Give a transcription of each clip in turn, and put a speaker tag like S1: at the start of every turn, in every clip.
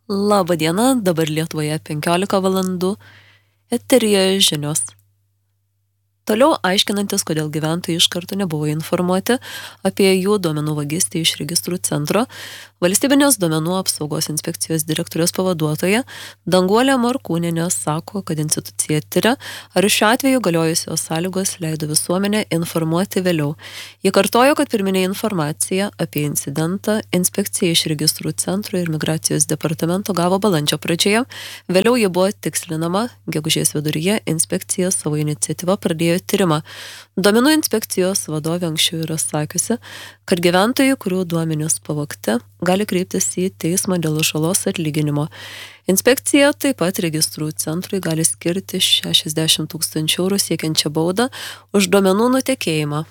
S1: Labą dieną, dabar Lietuvoje 15 valandų, eteryje žinios. Toliau aiškinantis, kodėl gyventojai iš karto nebuvo informuoti apie jų duomenų vagystę iš registrų centro, Valstybinės duomenų apsaugos inspekcijos direktorės pavaduotoja Danguolė Markūnienė sako, kad institucija tiria, ar šiuo atveju galiojusios sąlygos leido visuomenę informuoti vėliau. Ji kartojo, kad pirminė informacija apie incidentą inspekcija iš registrų centro ir migracijos departamento gavo balandžio pradžioje, vėliau ji buvo tikslinama, gegužės viduryje inspekcija savo iniciatyvą pradėjo tyrimą. Duomenų inspekcijos vadovė anksčiau yra sakiusi, kad gyventojai, kurių duomenys pavogti, gali kreiptis į teismą dėl žalos atlyginimo. Inspekcija taip pat registrų centrui gali skirti 60 000 eurų siekiančią baudą už duomenų nutekėjimą.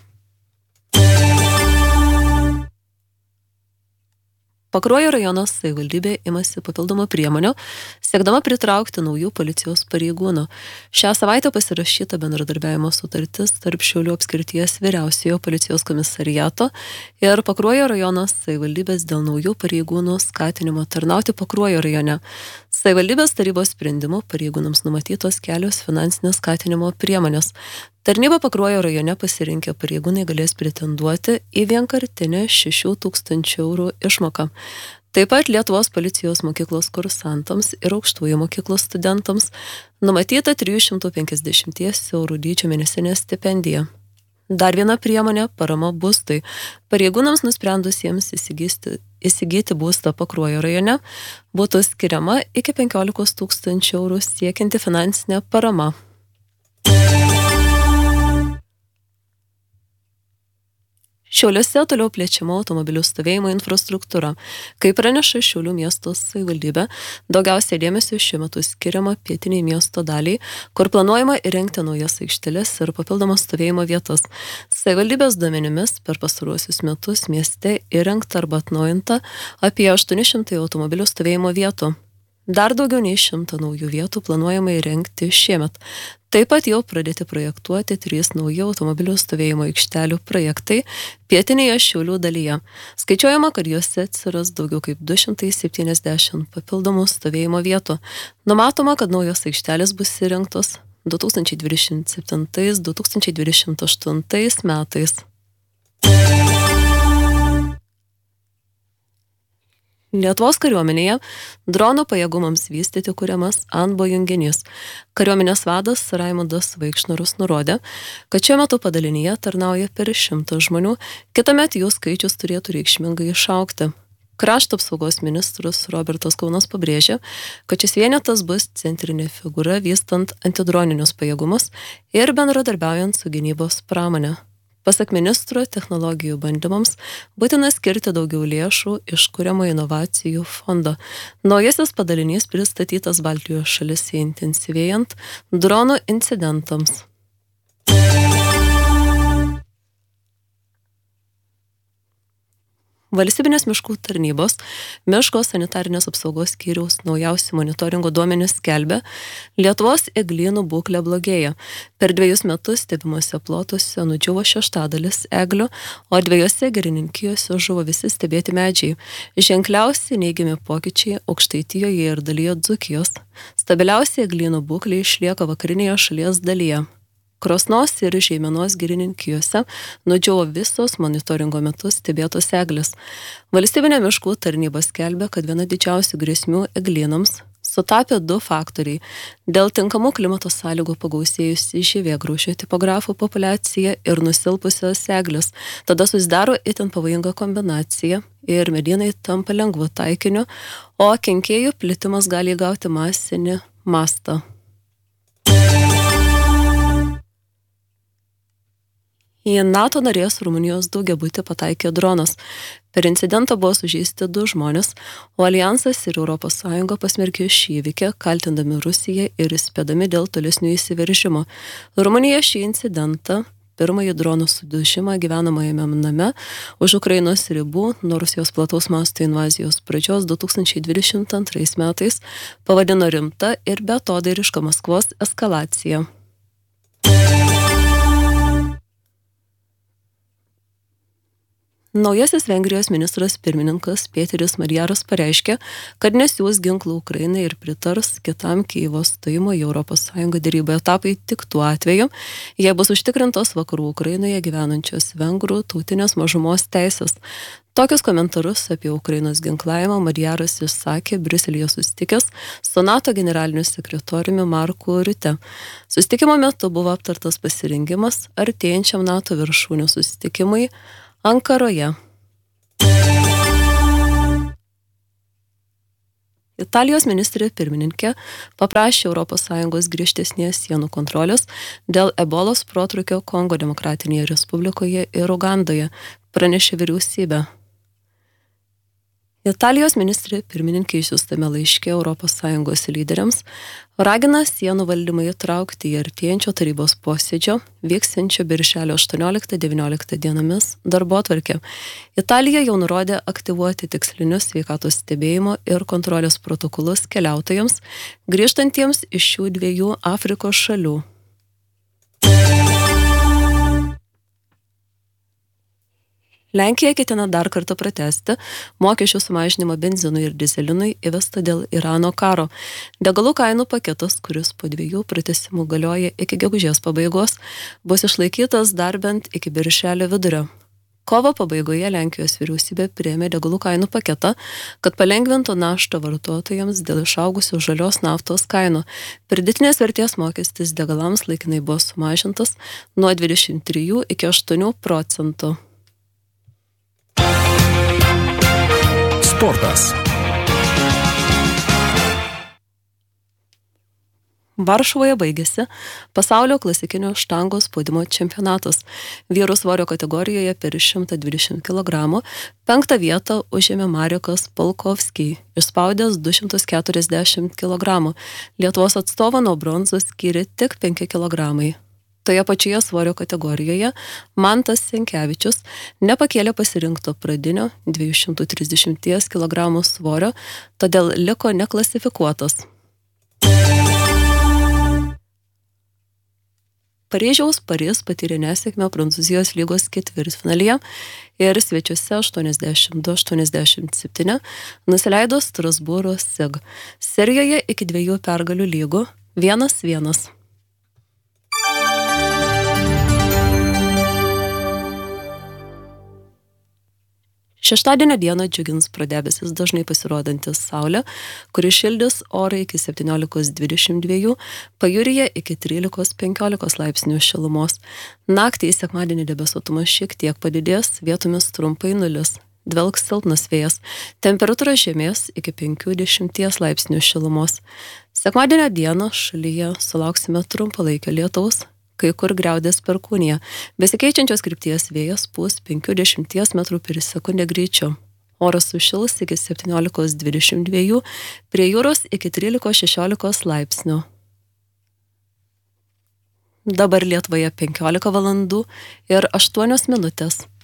S1: Pakruojo rajono savivaldybė imasi papildomų priemonių, siekdama pritraukti naujų policijos pareigūnų. Šią savaitę pasirašyta bendradarbiavimo sutartis tarp Šiaulių apskrities vyriausiojo policijos komisariato ir Pakruojo rajono savivaldybės dėl naujų pareigūnų skatinimo tarnauti Pakruojo rajone. Savivaldybės tarybos sprendimų pareigūnams numatytos kelios finansinės skatinimo priemonės. Tarnybą Pakruojo rajone pasirinkę pareigūnai galės pretenduoti į vienkartinę 6 000 eurų išmoką. Taip pat Lietuvos policijos mokyklos kursantams ir aukštųjų mokyklos studentams numatyta 350 eurų dydžio mėnesinė stipendija. Dar viena priemonė – parama būstui. Pareigūnams nusprendusiems įsigyti būstą Pakruojo rajone būtų skiriama iki 15 000 eurų siekianti finansinė parama. Šiauliuose toliau plečiama automobilių stovėjimo infrastruktūra. Kaip praneša Šiaulių miesto savivaldybė, daugiausiai dėmesio šiuo metu skiriama pietiniai miesto daliai, kur planuojama įrengti naujas aikšteles ir papildomas stovėjimo vietas. Savivaldybės duomenimis per pastaruosius metus mieste įrengta arba atnaujinta apie 800 automobilių stovėjimo vietų. Dar daugiau nei 100 naujų vietų planuojama įrengti šiemet. Taip pat jau pradėti projektuoti 3 nauji automobilių stovėjimo aikštelių projektai pietinėje Šiaulių dalyje. Skaičiuojama, kad juose atsiras daugiau kaip 270 papildomų stovėjimo vietų. Numatoma, kad naujos aikštelės bus įrengtos 2027-2028 metais. Lietuvos kariuomenėje dronų pajėgumams vystyti kuriamas ANBO junginys. Kariuomenės vadas Raimundas Vaikšnarus nurodė, kad šiuo metu padalinyje tarnauja per 100 žmonių, kitąmet jų skaičius turėtų reikšmingai išaugti. Krašto apsaugos ministras Robertas Kaunas pabrėžė, kad šis vienetas bus centrinė figūra vystant antidroninius pajėgumus ir bendradarbiaujant su gynybos pramonė. Pasak ministro, technologijų bandymams būtina skirti daugiau lėšų iš kuriamo inovacijų fondo. Naujasis padalinys pristatytas Baltijos šalyse intensyvėjant dronų incidentams. Valstybinės miškų tarnybos miško sanitarinės apsaugos skyriaus naujausi monitoringo duomenys skelbia, Lietuvos eglynų būklė blogėja. Per 2 metus stebimuose plotuose nudžiuvo 1/6 eglių, o 2 girininkijose žuvo visi stebėti medžiai. Ženkliausi neigiami pokyčiai Aukštaitijoje ir dalyje Dzūkijos. Stabiliausia eglynų būklė išlieka vakarinėje šalies dalyje. Krosnos ir Žeimenos girininkijose nudžiuvo visos monitoringo metu stebėtos eglės. Valstybinė miškų tarnyba skelbia, kad viena didžiausių grėsmių eglynams sutapė 2 faktoriai. Dėl tinkamų klimato sąlygų pagausėjusi žievėgraužio tipografų populiacija ir nusilpusios eglės. Tada susidaro itin pavojinga kombinacija ir medynai tampa lengvu taikiniu, o kenkėjų plitimas gali įgauti masinį mastą. Į NATO narės Rumunijos daugiabutį pataikė dronas. Per incidentą buvo sužeisti 2 žmonės, o Aljansas ir ES pasmerkė šį įvykį, kaltindami Rusiją ir įspėdami dėl tolesnių įsiveržimo. Rumunija šį incidentą, pirmąjį dronų sudužimą gyvenamajame name už Ukrainos ribų nuo Rusijos plataus masto invazijos pradžios 2022 metais, pavadino rimta ir beatodairiška Maskvos eskalacija. Naujasis Vengrijos ministras pirmininkas Pėteris Marjaras pareiškė, kad nesiūs ginklų Ukrainai ir pritars kitam Kyjivo stojimo į ES derybų etapui tik tuo atveju, jei bus užtikrintos vakarų Ukrainoje gyvenančios vengrų tautinės mažumos teisės. Tokius komentarus apie Ukrainos ginklavimą Marjaras išsakė Briuselyje susitikęs su NATO generaliniu sekretoriumi Marku Rute. Susitikimo metu buvo aptartas pasirengimas artėjančiam NATO viršūnių susitikimui Ankaroje. Italijos ministrė pirmininkė paprašė ES griežtesnės sienų kontrolės dėl ebolos protrūkio Kongo Demokratinėje Respublikoje ir Ugandoje, pranešė vyriausybė. Italijos ministrė pirmininkė išsiųstame laiške ES lyderiams ragina sienų valdymą įtraukti į artėjančio tarybos posėdžio, vyksiančio birželio 18-19 dienomis darbotvarkę. Italija jau nurodė aktyvuoti tikslinius sveikatos stebėjimo ir kontrolės protokolus keliautojams, grįžtantiems iš šių dviejų Afrikos šalių. Lenkija ketina dar kartą pratęsti mokesčių sumažinimą benzinui ir dizelinui įvestą dėl Irano karo. Degalų kainų paketas, kuris po 2 pratęsimų galioja iki gegužės pabaigos, bus išlaikytas dar bent iki birželio vidurio. Kovo pabaigoje Lenkijos vyriausybė priėmė degalų kainų paketą, kad palengvintų naštą vartotojams dėl išaugusių žalios naftos kainų. Pridėtinės vertės mokestis degalams laikinai buvo sumažintas nuo 23 iki 8%.
S2: Sportas.
S1: Varšuvoje baigėsi pasaulio klasikinio štangos spaudimo čempionatas. Vyrų svorio kategorijoje per 120 kg 5 vietą užėmė Marekas Polkovskij, išspaudęs 240 kg. Lietuvos atstovą nuo bronzos skyrė tik 5 kg. Toje pačioje svorio kategorijoje Mantas Senkevičius nepakėlė pasirinkto pradinio 230 kg svorio, todėl liko neklasifikuotas. Paryžiaus Paris patyrė nesėkmę Prancūzijos lygos ketvirtfinalyje ir svečiuose 82-87 nusileido Strasbūro SIG. Serijoje iki 2 pergalių lygų 1-1. Šeštadienio dieną džiugins pro debesis dažnai pasirodantis saulė, kuri šildys orą iki 17-22, pajūryje iki 13-15 laipsnių šilumos. Naktį į sekmadienį debesuotumas šiek tiek padidės, vietomis trumpai nulis. Dvelks silpnas vėjas, temperatūra žemės iki 50 laipsnių šilumos. Sekmadienio dieną šalyje sulauksime trumpalaikio lietaus, kai kur griaudės perkūnija. Besikeičiančios krypties vėjas pūs 50 m/s greičiu. Oras sušils iki 17-22, prie jūros iki 13-16 laipsnių. Dabar Lietuvoje 15 valandų ir 8 minutės.